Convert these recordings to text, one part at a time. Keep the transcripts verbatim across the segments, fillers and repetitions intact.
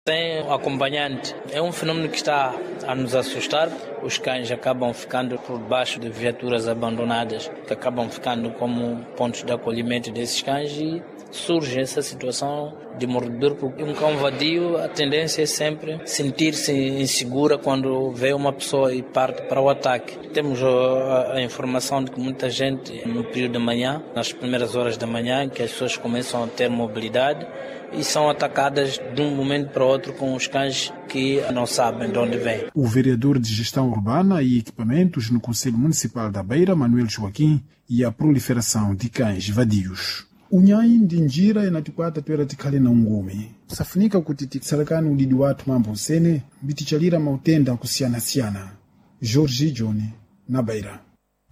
Sem o acompanhante. É um fenômeno que está a nos assustar. Os cães acabam ficando por baixo de viaturas abandonadas, que acabam ficando como pontos de acolhimento desses cães, e surge essa situação de mordedor, porque um cão vadio, a tendência é sempre sentir-se insegura quando vê uma pessoa e parte para o ataque. Temos a, a informação de que muita gente, no período da manhã, nas primeiras horas da manhã, que as pessoas começam a ter mobilidade e são atacadas de um momento para o outro com os cães que não sabem de onde vêm. O vereador de Gestão Urbana e Equipamentos no Conselho Municipal da Beira, Manuel Joaquim, e a proliferação de cães vadios. Unhai de njira inatupata twera tikale na ngumi. Safunika kuti sarakani ulidi watu mambo sene, bitichalira mautenda kusiana-siana. Jorge Johnny, na Beira.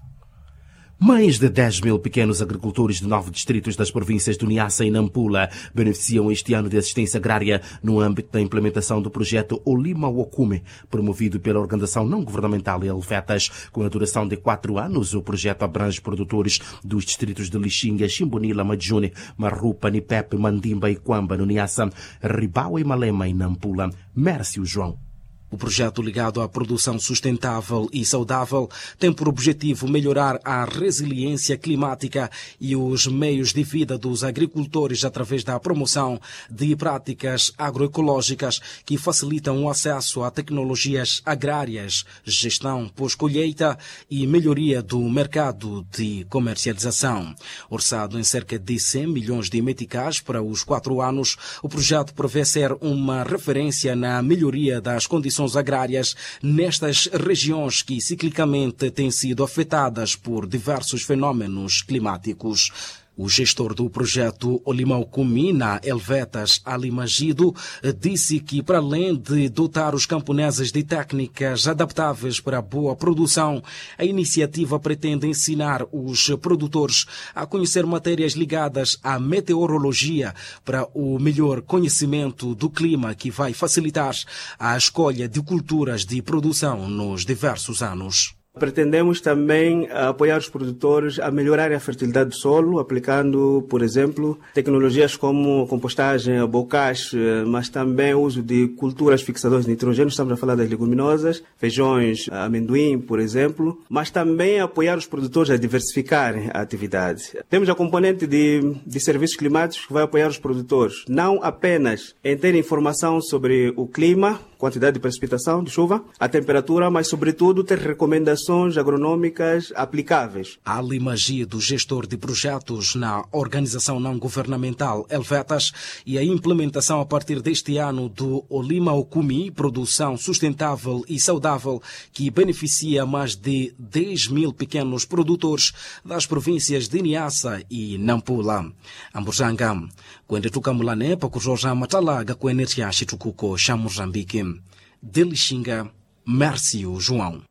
Mais de dez mil pequenos agricultores de nove distritos das províncias de Niassa e Nampula beneficiam este ano de assistência agrária no âmbito da implementação do projeto Olima Wokume, promovido pela organização não-governamental Helvetas. Com a duração de quatro anos, o projeto abrange produtores dos distritos de Lixinga, Chimbonila, Majune, Marrupa, Nipepe, Mandimba e Quamba, no Niassa, Ribau e Malema e Nampula. Mércio João. O projeto ligado à produção sustentável e saudável tem por objetivo melhorar a resiliência climática e os meios de vida dos agricultores através da promoção de práticas agroecológicas que facilitam o acesso a tecnologias agrárias, gestão pós-colheita e melhoria do mercado de comercialização. Orçado em cerca de cem milhões de meticais para os quatro anos, o projeto prevê ser uma referência na melhoria das condições agrárias nestas regiões que ciclicamente têm sido afetadas por diversos fenômenos climáticos. O gestor do projeto Olima Wokume, na Helvetas, Ali Magido, disse que, para além de dotar os camponeses de técnicas adaptáveis para a boa produção, a iniciativa pretende ensinar os produtores a conhecer matérias ligadas à meteorologia para o melhor conhecimento do clima, que vai facilitar a escolha de culturas de produção nos diversos anos. Pretendemos também apoiar os produtores a melhorar a fertilidade do solo, aplicando, por exemplo, tecnologias como compostagem, bocage, mas também o uso de culturas fixadoras de nitrogênio. Estamos a falar das leguminosas, feijões, amendoim, por exemplo, mas também apoiar os produtores a diversificarem a atividade. Temos a componente de, de serviços climáticos que vai apoiar os produtores, não apenas em ter informação sobre o clima, quantidade de precipitação, de chuva, a temperatura, mas sobretudo ter recomendações agronômicas aplicáveis. Ali Magido, gestor de projetos na organização não-governamental Helvetas, e a implementação a partir deste ano do Olima Wokume, produção sustentável e saudável, que beneficia mais de dez mil pequenos produtores das províncias de Niassa e Nampula. Ambujanga, kwende tukamulane pakuzoja matalaga kwene tiashi tukuko cha Moçambique. De Lixinga, Mércio João.